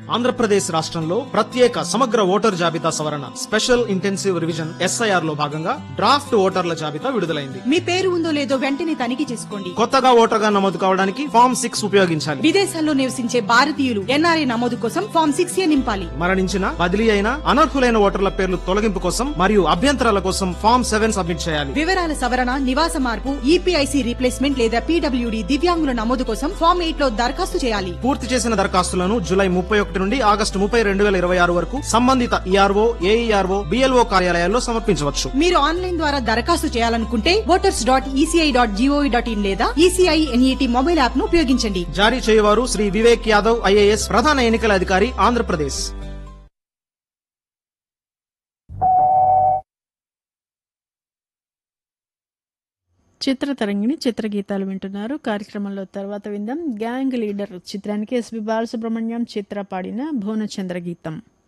ఆంధ్రప్రదేశ్ రాష్ట్రంలో ప్రత్యేక సమగ్ర ఓటర్ జాబితా సవరణ స్పెషల్ ఇంటెన్సివ్ రివిజన్ ఎస్ఐఆర్ లో భాగంగా డ్రాఫ్ట్ ఓటర్ల జాబితా విడుదలైంది. మీ పేరు ఉందో లేదో వెంటనే తనిఖీ చేసుకోండి. కొత్తగా ఓటర్గా నమోదు కావడానికి ఫామ్ 6 ఉపయోగించాలి. విదేశాల్లో నివసించే భారతీయులు ఎన్ఆర్ఐ నమోదు కోసం ఫామ్ 6A నింపాలి. మరణించిన, బదిలీ అయిన, అనర్హులైన ఓటర్ల పేర్లు తొలగింపు కోసం మరియు అభ్యంతరాల కోసం ఫామ్ 7 సబ్మిట్ చేయాలి. వివరాల సవరణ, నివాస మార్పు, ఈపీఐసి రీప్లేస్మెంట్ లేదా పీడబ్ల్యూడీ దివ్యాంగుల నమోదు కోసం ఫామ్ 8 లో దరఖాస్తు చేయాలి. పూర్తి చేసిన దరఖాస్తులను జూలై 31 నుండి ఆగస్టు 30, 2026 వరకు సంబంధిత ఈఆర్ఓ, ఏఈఆర్ఓ, బిఎల్ఓ కార్యాలయాల్లో సమర్పించవచ్చు. మీరు ఆన్లైన్ ద్వారా దరఖాస్తు చేయాలనుకుంటే voters.eci.gov.in లేదా ఈసీఐ ఎన్ఈటీ మొబైల్ యాప్ ను ఉపయోగించండి. జారీ చేయవారు శ్రీ వివేక్ యాదవ్ ఐఏఎస్, ప్రధాన ఎన్నికల అధికారి, ఆంధ్రప్రదేశ్. చిత్రతరంగిణి చిత్రగీతాలు వింటున్నారు. కార్యక్రమంలో తర్వాత విందాం గ్యాంగ్ లీడర్ చిత్రానికి ఎస్పి బాలసుబ్రహ్మణ్యం చిత్ర పాడిన భువనచంద్ర గీతం.